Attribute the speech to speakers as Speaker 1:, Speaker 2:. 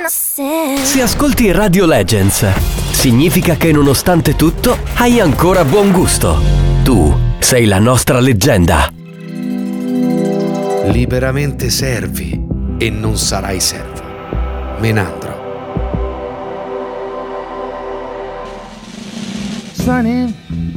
Speaker 1: Se ascolti Radio Legends, significa che nonostante tutto hai ancora buon gusto. Tu sei la nostra leggenda.
Speaker 2: Liberamente servi e non sarai servo. Menandro.
Speaker 3: Sunny